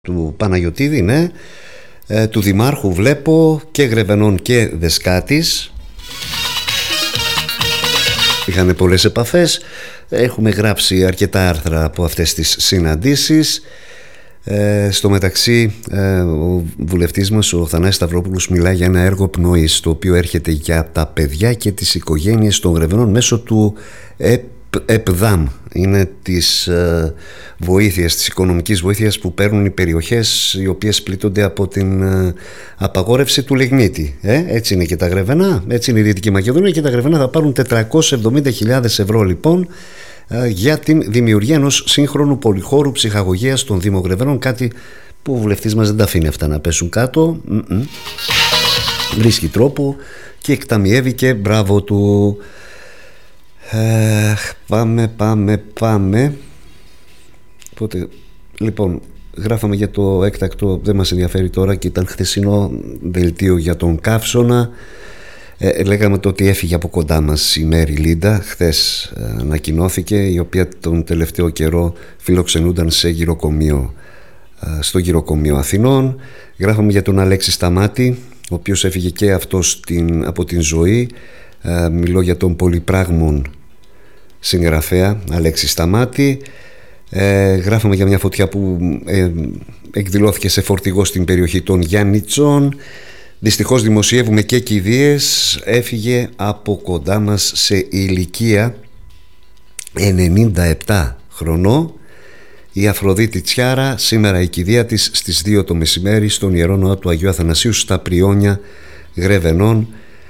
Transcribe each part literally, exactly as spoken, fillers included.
του Παναγιωτίδη, ναι, ε, του Δημάρχου βλέπω, και Γρεβενών και Δεσκάτης. Είχαν πολλές επαφές, έχουμε γράψει αρκετά άρθρα από αυτές τις συναντήσεις. Ε, στο μεταξύ ε, ο βουλευτής μας, ο Θανάσης Σταυρόπουλος, μιλάει για ένα έργο πνοής το οποίο έρχεται για τα παιδιά και τις οικογένειες των Γρεβενών μέσω του ΕΠ, ΕΠΔΑΜ. Είναι της ε, βοήθειας, της οικονομικής βοήθειας που παίρνουν οι περιοχές οι οποίες πλήττονται από την ε, απαγόρευση του λιγνίτη. ε, έτσι είναι και τα Γρεβενά, έτσι είναι η Δυτική Μακεδονία, και τα Γρεβενά θα πάρουν τετρακόσιες εβδομήντα χιλιάδες ευρώ λοιπόν για την δημιουργία ενός σύγχρονου πολυχώρου ψυχαγωγίας των Δήμων Γρεβενών, κάτι που ο βουλευτής μας δεν τα αφήνει αυτά να πέσουν κάτω. Mm-mm. Βρίσκει τρόπο και εκταμιεύει, και μπράβο του. Ε, πάμε, πάμε, πάμε. Οπότε, λοιπόν, γράφαμε για το έκτακτο, δεν μας ενδιαφέρει τώρα, και ήταν χθεσινό δελτίο για τον Καύσωνα. Ε, λέγαμε το ότι έφυγε από κοντά μας η Μέρη Λίντα, χθες ε, ανακοινώθηκε, η οποία τον τελευταίο καιρό φιλοξενούνταν σε γυροκομείο, ε, στο γυροκομείο Αθηνών. Γράφαμε για τον Αλέξη Σταμάτη, ο οποίος έφυγε και αυτός την, από την ζωή. ε, μιλώ για τον πολυπράγμων συγγραφέα Αλέξη Σταμάτη. ε, Γράφαμε για μια φωτιά που ε, εκδηλώθηκε σε φορτηγό στην περιοχή των Γιάννητσών. Δυστυχώς δημοσιεύουμε και κηδείες. Έφυγε από κοντά μας σε ηλικία ενενήντα επτά χρονών η Αφροδίτη Τσιάρα. Σήμερα η κηδεία της στις δύο το μεσημέρι στον Ιερό Ναό του Αγίου Αθανασίου στα Πριόνια Γρεβενών.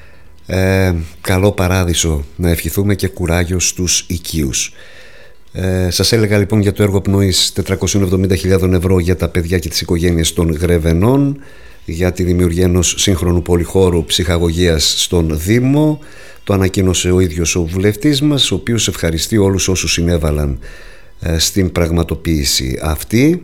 ε, Καλό παράδεισο να ευχηθούμε, και κουράγιο στους οικείους. Ε, σας έλεγα λοιπόν για το έργο πνοής τετρακόσιες εβδομήντα χιλιάδες ευρώ για τα παιδιά και τις οικογένειες των Γρεβενών, για τη δημιουργία ενός σύγχρονου πολυχώρου ψυχαγωγίας στον Δήμο. Το ανακοίνωσε ο ίδιος ο βουλευτής μας, ο οποίος ευχαριστεί όλους όσους συνέβαλαν ε, στην πραγματοποίηση αυτή.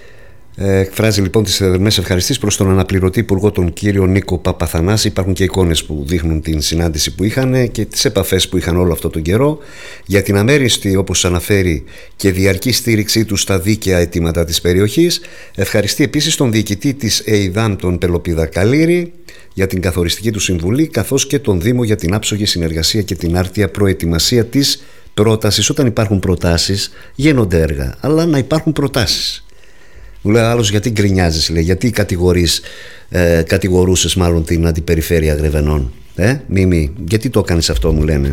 Ε, εκφράζει λοιπόν τις θερμές ευχαριστήσεις προς τον αναπληρωτή υπουργό, τον κύριο Νίκο Παπαθανάση. Υπάρχουν και εικόνες που δείχνουν την συνάντηση που είχαν και τις επαφές που είχαν όλο αυτό τον καιρό, για την αμέριστη, όπως αναφέρει, και διαρκή στήριξή του στα δίκαια αιτήματα της περιοχής. Ευχαριστεί επίσης τον διοικητή της ΕΙΔΑΜ, τον Πελοπίδα Καλήρη, για την καθοριστική του συμβουλή, καθώς και τον Δήμο για την άψογη συνεργασία και την άρτια προετοιμασία της πρότασης. Όταν υπάρχουν προτάσεις γίνονται έργα, αλλά να υπάρχουν προτάσεις. Μου λέει άλλος, γιατί γκρινιάζεις, λέει, γιατί κατηγορείς, ε, κατηγορούσες μάλλον την αντιπεριφέρεια Γρεβενών, ε, Μίμη, γιατί το έκανες αυτό, μου λένε.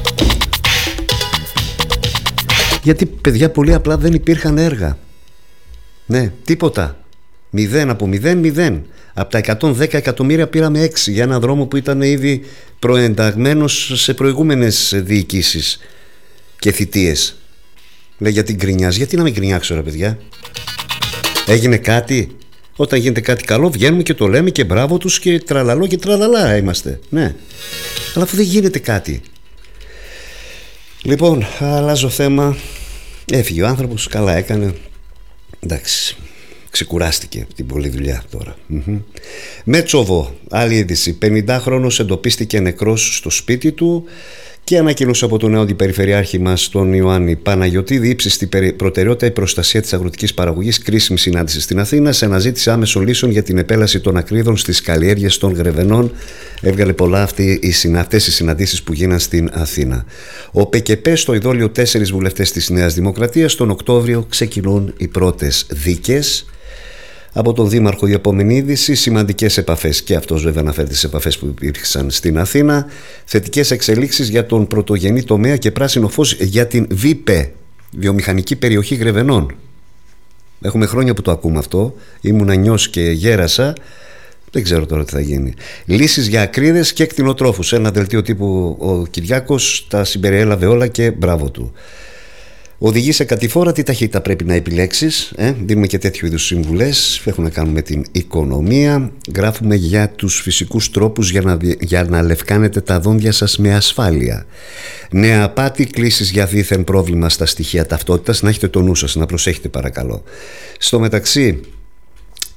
Γιατί, παιδιά, πολύ απλά δεν υπήρχαν έργα. Ναι, τίποτα. Μηδέν από μηδέν, μηδέν. Από τα εκατόν δέκα εκατομμύρια πήραμε έξι για έναν δρόμο που ήταν ήδη προενταγμένος σε προηγούμενες διοικήσεις και θητείες. Λέει, γιατί γκρινιάζεις, γιατί να μην γκρινιάξω, ρε παιδιά. Έγινε κάτι? Όταν γίνεται κάτι καλό βγαίνουμε και το λέμε και μπράβο τους και τραλαλό και τραλαλά είμαστε. Ναι. Αλλά αφού δεν γίνεται κάτι. Λοιπόν, αλλάζω θέμα. Έφυγε ο άνθρωπος, καλά έκανε. Εντάξει, ξεκουράστηκε την πολλή δουλειά τώρα. Mm-hmm. Μέτσοβο, άλλη είδηση. πενηντάχρονος εντοπίστηκε νεκρός στο σπίτι του. Και ανακοίνωσε από τον νέο αντιπεριφερειάρχη μας, τον Ιωάννη Παναγιωτίδη, ύψιστη προτεραιότητα η προστασία της αγροτικής παραγωγής. Κρίσιμη συνάντηση στην Αθήνα σε αναζήτηση άμεσων λύσεων για την επέλαση των ακρίδων στις καλλιέργειες των Γρεβενών. Έβγαλε πολλά αυτή οι, αυτές οι συναντήσεις που γίναν στην Αθήνα. Ο ΠΚΠ στο ειδόλιο τέσσερις βουλευτές της Νέας Δημοκρατίας. Τον Οκτώβριο ξεκινούν οι πρώτες δίκες. Από τον Δήμαρχο η επόμενη είδηση, σημαντικές επαφές, και αυτός βέβαια αναφέρει τις επαφές που υπήρξαν στην Αθήνα. Θετικές εξελίξεις για τον πρωτογενή τομέα και πράσινο φως για την ΒΙΠΕ, βιομηχανική περιοχή Γρεβενών. Έχουμε χρόνια που το ακούμε αυτό, ήμουνα νιός και γέρασα, δεν ξέρω τώρα τι θα γίνει. Λύσεις για ακρίδες και κτηνοτρόφους, ένα δελτίο τύπου ο Κυριάκος τα συμπεριέλαβε όλα και μπράβο του. Οδηγεί σε κατηφόρα, τι ταχύτητα πρέπει να επιλέξεις. Ε? Δίνουμε και τέτοιου είδους συμβουλές. Έχουν να κάνουν με την οικονομία. Γράφουμε για τους φυσικούς τρόπους για να, για να λευκάνετε τα δόντια σας με ασφάλεια. Νέα απάτη, κλήσεις για δίθεν πρόβλημα στα στοιχεία ταυτότητας. Να έχετε το νου σας, να προσέχετε παρακαλώ. Στο μεταξύ,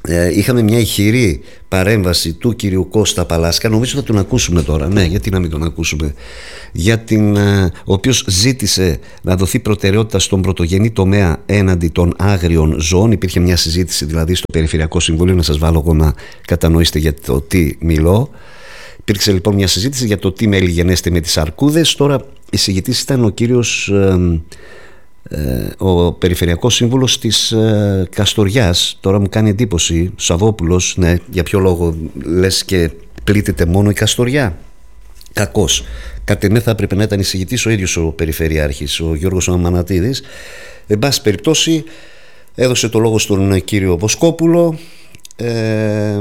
Ε, είχαμε μια ηχηρή παρέμβαση του κυρίου Κώστα Παλάσκα, νομίζω θα τον ακούσουμε τώρα, ναι, γιατί να μην τον ακούσουμε, για την, ε, ο οποίος ζήτησε να δοθεί προτεραιότητα στον πρωτογενή τομέα έναντι των άγριων ζώων. Υπήρχε μια συζήτηση δηλαδή στο Περιφερειακό Συμβούλιο, να σας βάλω εγώ να κατανοήσετε για το τι μιλώ. Υπήρξε λοιπόν μια συζήτηση για το τι μέλη γενέστε με τις αρκούδες. Τώρα εισηγητής ήταν ο κύριος ε, ε, ο Περιφερειακός Σύμβουλος της ε, Καστοριάς. Τώρα μου κάνει εντύπωση, Σαββόπουλος, ναι, για ποιο λόγο λες και πλήττεται μόνο η Καστοριά? Κακός. Κατ' εμέ θα έπρεπε να ήταν εισηγητής ο ίδιος ο Περιφερειάρχης, ο Γιώργος Αμανατίδης. Εν πάση περιπτώσει έδωσε το λόγο στον κύριο Βοσκόπουλο. ε,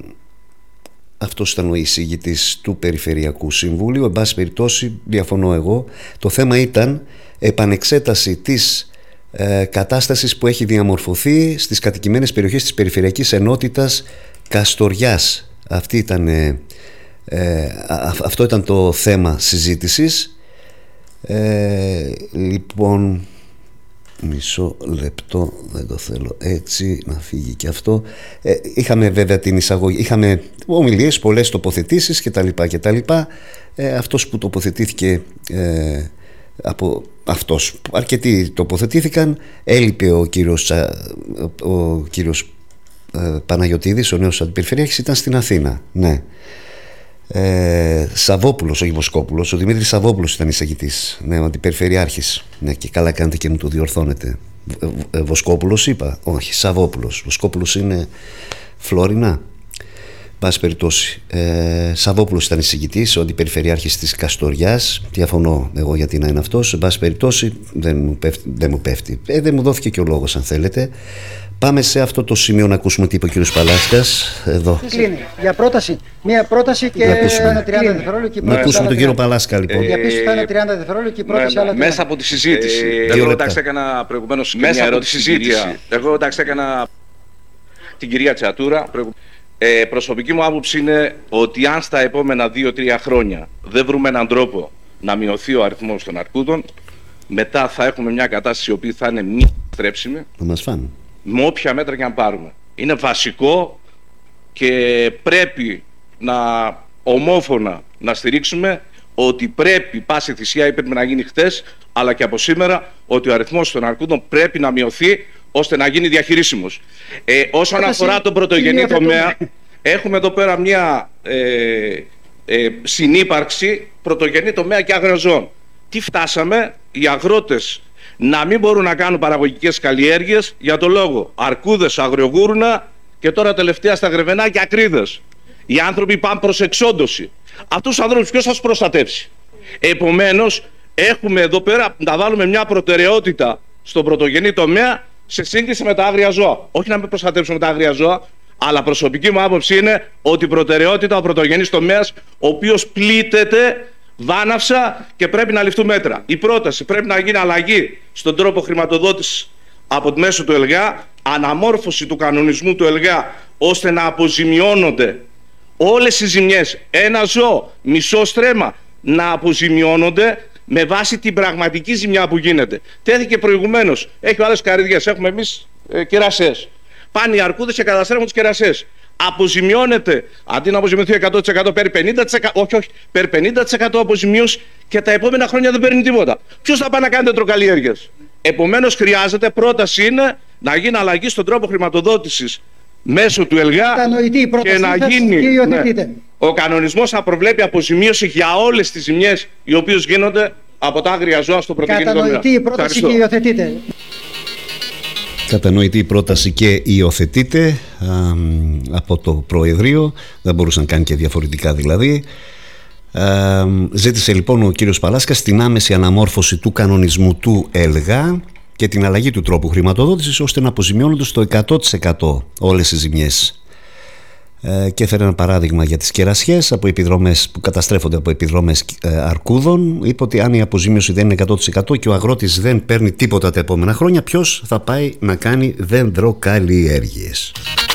Αυτός ήταν ο εισηγητής του Περιφερειακού Συμβούλιου. Εν πάση περιπτώσει διαφωνώ εγώ. Το θέμα ήταν επανεξέταση της ε, κατάστασης που έχει διαμορφωθεί στις κατοικημένες περιοχές της Περιφερειακής Ενότητας Καστοριάς. Αυτή ήταν, ε, ε, α, αυτό ήταν το θέμα συζήτησης. Ε, λοιπόν, μισό λεπτό, δεν το θέλω έτσι να φύγει και αυτό. ε, είχαμε βέβαια την εισαγωγή, είχαμε ομιλίες, πολλές τοποθετήσεις κτλ. κτλ. Ε, αυτός που τοποθετήθηκε, ε, από αυτός, αρκετοί τοποθετήθηκαν, έλειπε ο κύριος, ο κύριος ε, Παναγιωτίδης, ο νέος αντιπεριφερειάρχης, ήταν στην Αθήνα, ναι. Ε, Σαββόπουλος, όχι Βοσκόπουλος, ο Δημήτρης Σαββόπουλος ήταν εισηγητής, ναι, ο αντιπεριφερειάρχης, ναι, και καλά κάνετε και μου το διορθώνετε. ε, Βοσκόπουλος είπα, όχι, Σαββόπουλος. Βοσκόπουλος είναι Φλόρινα. Πάση περιπτώσει, ε, Σαββόπουλος ήταν εισηγητής, ο αντιπεριφερειάρχης της Καστοριάς. Διαφωνώ εγώ γιατί να είναι αυτός. Εν πάση περιπτώσει, δεν μου πέφτει, δεν μου, πέφτει. Ε, δεν μου δόθηκε και ο λόγος, αν θέλετε. Πάμε σε αυτό το σημείο να ακούσουμε τι είπε ο κύριος Παλάσκας. Εδώ. Κλείνει. Για πρόταση. Μία πρόταση και ένα τριάντα δευτερόλεπτα. Να ακούσουμε τον κύριο Παλάσκα, λοιπόν. Για πίσω θα είναι τριάντα δευτερόλεπτα και η πρόταση άλλα. Μέσα από τη συζήτηση. Ε, εγώ εντάξει έκανα προηγουμένως μέσα από τη συζήτηση. Εγώ εντάξει έκανα την κυρία Τσιατούρα. Ε, προσωπική μου άποψη είναι ότι αν στα επόμενα δύο τρία χρόνια δεν βρούμε έναν τρόπο να μειωθεί ο αριθμός των αρκούδων, μετά θα έχουμε μια κατάσταση η οποία θα είναι μη στρέψιμη. Να μας φάνε. Με όποια μέτρα και αν πάρουμε. Είναι βασικό και πρέπει να ομόφωνα να στηρίξουμε ότι πρέπει πάση θυσία ή πρέπει να γίνει χτες, αλλά και από σήμερα, ότι ο αριθμός των αρκούδων πρέπει να μειωθεί ώστε να γίνει διαχειρίσιμος. Ε, όσον αφορά τον πρωτογενή τομέα, έχουμε εδώ πέρα μια ε, ε, συνύπαρξη πρωτογενή τομέα και αγραζών. Τι φτάσαμε? Οι αγρότες να μην μπορούν να κάνουν παραγωγικές καλλιέργειες για το λόγο αρκούδες, αγριογούρνα και τώρα τελευταία στα Γρεβενάκια ακρίδες. Οι άνθρωποι πάνε προς εξόντωση. Αυτούς τους ανθρώπους ποιος θα τους προστατεύσει? Επομένως, έχουμε εδώ πέρα να βάλουμε μια προτεραιότητα στον πρωτογενή τομέα σε σύγκριση με τα άγρια ζώα. Όχι να μην προστατεύσουμε τα άγρια ζώα, αλλά προσωπική μου άποψη είναι ότι η προτεραιότητα ο πρωτογενής τομέας, ο οποίος πλήττεται βάναυσα και πρέπει να ληφθούν μέτρα. Η πρόταση πρέπει να γίνει αλλαγή στον τρόπο χρηματοδότησης από τη μέσω του ΕΛΓΑ, αναμόρφωση του κανονισμού του ΕΛΓΑ, ώστε να αποζημιώνονται όλες οι ζημιές. Ένα ζώο, μισό στρέμμα, να αποζημιώνονται με βάση την πραγματική ζημιά που γίνεται. Τέθηκε προηγουμένως, έχει άλλες καρδιές, έχουμε εμείς ε, κερασές. Πάνε οι αρκούδες και καταστρέφουν τις κερασές. Αποζημιώνεται, αντί να αποζημιωθεί εκατό τοις εκατό παίρνει πενήντα τοις εκατό, όχι, όχι, παίρνει πενήντα τοις εκατό αποζημίωση και τα επόμενα χρόνια δεν παίρνει τίποτα. Ποιος θα πάει να κάνει τετροκαλλιέργειες? Επομένως, χρειάζεται, πρόταση είναι να γίνει αλλαγή στον τρόπο χρηματοδότησης μέσω του ΕΛΓΑ και να γίνει. Ναι, ο κανονισμός θα προβλέπει αποζημίωση για όλες τις ζημιές οι οποίες γίνονται από τα άγρια ζώα στο πρωτογενή τομέα. Κατανοητή η πρόταση και υιοθετείται. Κατανοητή η πρόταση και υιοθετείται α, από το Προεδρείο. Δεν μπορούσαν να κάνει και διαφορετικά δηλαδή. Α, ζήτησε λοιπόν ο κύριος Παλάσκας την άμεση αναμόρφωση του κανονισμού του ΕΛΓΑ και την αλλαγή του τρόπου χρηματοδότησης ώστε να αποζημιώνονται στο εκατό τοις εκατό όλες οι ζημιές. Ε, και έφερε ένα παράδειγμα για τις κερασιές από επιδρομές που καταστρέφονται από επιδρομές ε, αρκούδων. Είπε ότι αν η αποζημίωση δεν είναι εκατό τοις εκατό και ο αγρότης δεν παίρνει τίποτα τα επόμενα χρόνια, ποιος θα πάει να κάνει δεντροκαλλιέργειες?